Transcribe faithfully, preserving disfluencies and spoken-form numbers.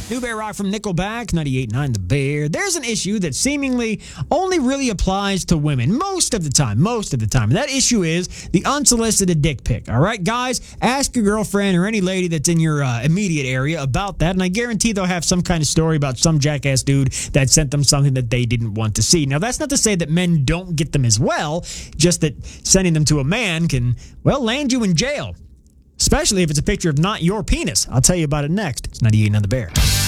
New Bear Rock from Nickelback, ninety-eight point nine The Bear. There's an issue that seemingly only really applies to women most of the time, most of the time. And that issue is the unsolicited dick pic, all right? Guys, ask your girlfriend or any lady that's in your uh, immediate area about that, and I guarantee they'll have some kind of story about some jackass dude that sent them something that they didn't want to see. Now, that's not to say that men don't get them as well, just that sending them to a man can, well, land you in jail. Especially if it's a picture of not your penis. I'll tell you about it next. It's ninety-eight point nine The Bear.